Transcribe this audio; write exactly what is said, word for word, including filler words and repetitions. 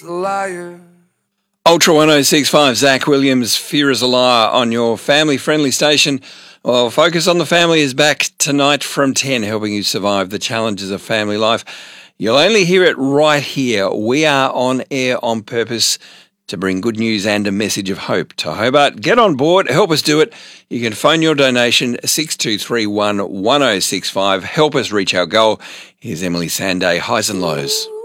Liar. Ultra one oh six point five, Zach Williams, Fear is a Liar on your family-friendly station. Well, Focus on the Family is back tonight from ten, helping you survive the challenges of family life. You'll only hear it right here. We are on air on purpose to bring good news and a message of hope to Hobart. Get on board, help us do it. You can phone your donation, six two three one, one oh six five. Help us reach our goal. Here's Emily Sandé, Highs and Lows.